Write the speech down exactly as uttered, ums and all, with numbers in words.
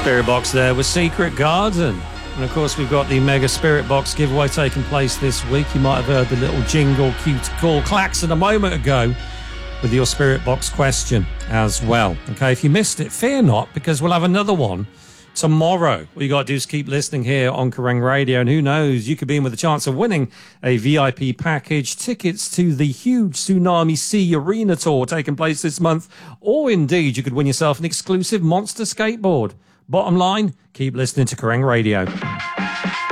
Spirit Box there with Secret Garden. And of course, we've got the Mega Spirit Box giveaway taking place this week. You might have heard the little jingle cue to call klaxon a moment ago with your Spirit Box question as well. Okay, if you missed it, fear not, because we'll have another one tomorrow. All you got to do is keep listening here on Kerrang Radio, and who knows, you could be in with a chance of winning a V I P package, tickets to the huge Tsunami Sea Arena Tour taking place this month, or indeed you could win yourself an exclusive Monster skateboard. Bottom line, keep listening to Kerrang Radio.